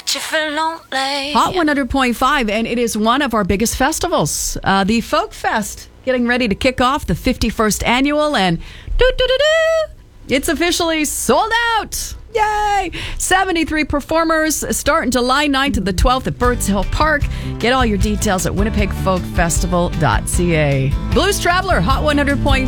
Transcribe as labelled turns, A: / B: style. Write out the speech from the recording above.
A: you feel lonely.
B: Hot 100.5, and it is one of our biggest festivals, the Folk Fest, getting ready to kick off the 51st annual, and it's officially sold out. Yay! 73 performers starting July 9th to the 12th at Birds Hill Park. Get all your details at winnipegfolkfestival.ca. Blues Traveler, Hot 100.5.